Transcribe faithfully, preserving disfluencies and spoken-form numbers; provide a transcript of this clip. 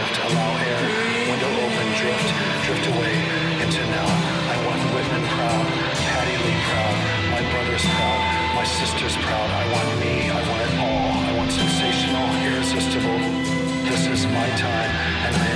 drift, allow air, window open, drift, drift away into now. I want Whitman proud, Patty Lee proud, my brother's proud, my sister's proud. I want me, I want it all. I want sensational, irresistible. This is my time, and I